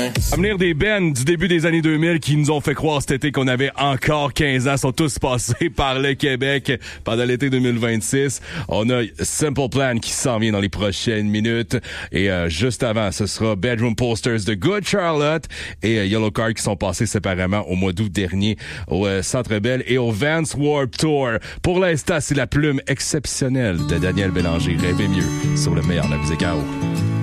Avenir des bands du début des années 2000 qui nous ont fait croire cet été qu'on avait encore 15 ans sont tous passés par le Québec pendant l'été 2026. On a Simple Plan qui s'en vient dans les prochaines minutes. Et juste avant, ce sera Bedroom Posters de Good Charlotte et Yellow Card qui sont passés séparément au mois d'août dernier au Centre Bell et au Vans Warped Tour. Pour l'instant, c'est la plume exceptionnelle de Daniel Bélanger. Rêvez mieux sur le meilleur de la musique à eau.